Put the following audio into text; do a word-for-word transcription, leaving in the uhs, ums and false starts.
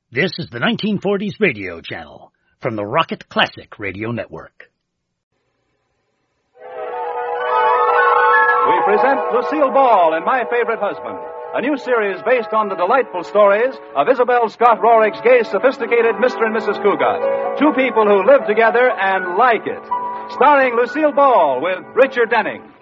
This is the nineteen forties Radio Channel from the Rocket Classic Radio Network. We present Lucille Ball and My Favorite Husband, a new series based on the delightful stories of Isabel Scott Rorick's gay, sophisticated Mister and Missus Cougat, two people who live together and like it. Starring Lucille Ball with Richard Denning.